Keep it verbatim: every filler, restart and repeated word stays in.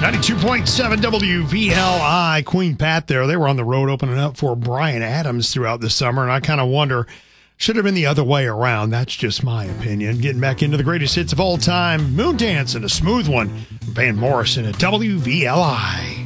ninety-two point seven W V L I, Queen Pat there. They were on the road opening up for Bryan Adams throughout the summer, and I kind of wonder, should have been the other way around. That's just my opinion. Getting back into the greatest hits of all time, Moondance and a smooth one, Van Morrison at W V L I.